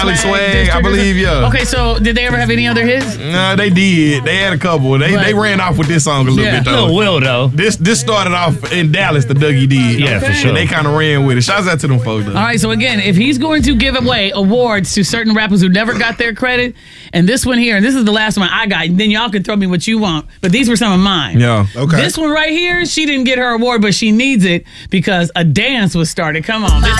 Cali Swag, I believe, yeah. Okay, so did they ever have any other hits? Nah, they did. They had a couple. They ran off with this song a little bit, though. Lil Will, though. This started off in Dallas, the Dougie did. Yeah, for sure. And they kind of ran with it. Shouts out to them folks, though. All right, so again, if he's going to give away awards to certain rappers who never got their credit, and this one here, and this is the last one I got, then y'all can throw me what you want, but these were some of mine. Yeah. Okay. This one right here, she didn't get her award, but she needs it because a dance was started. Come on.